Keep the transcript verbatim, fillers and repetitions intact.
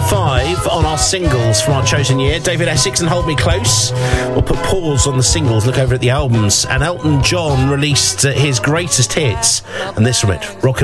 five on our singles from our chosen year. David Essex and Hold Me Close. We'll put pause on the singles, look over at the albums. And Elton John released uh, his greatest hits. And this from it, Rock